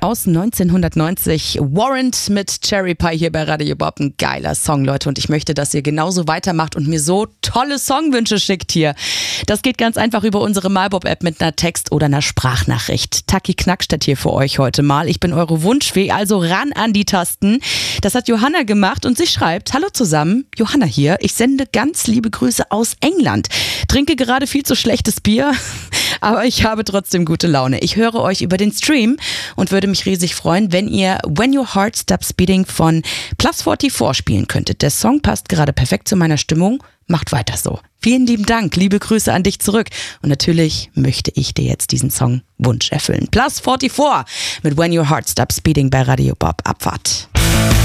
Aus 1990, Warrant mit Cherry Pie hier bei Radio Bob. Ein geiler Song, Leute. Und ich möchte, dass ihr genauso weitermacht und mir so tolle Songwünsche schickt hier. Das geht ganz einfach über unsere MyBob-App mit einer Text- oder einer Sprachnachricht. Taki Knackstedt hier für euch heute mal. Ich bin eure Wunschfee, also ran an die Tasten. Das hat Johanna gemacht und sie schreibt: Hallo zusammen, Johanna hier. Ich sende ganz liebe Grüße aus England. Trinke gerade viel zu schlechtes Bier, aber ich habe trotzdem gute Laune. Ich höre euch über den Stream und würde mich riesig freuen, wenn ihr When Your Heart Stops Beating von Plus 44 spielen könntet. Der Song passt gerade perfekt zu meiner Stimmung. Macht weiter so. Vielen lieben Dank. Liebe Grüße an dich zurück. Und natürlich möchte ich dir jetzt diesen Song-Wunsch erfüllen. Plus 44 mit When Your Heart Stops Beating bei Radio Bob. Abfahrt.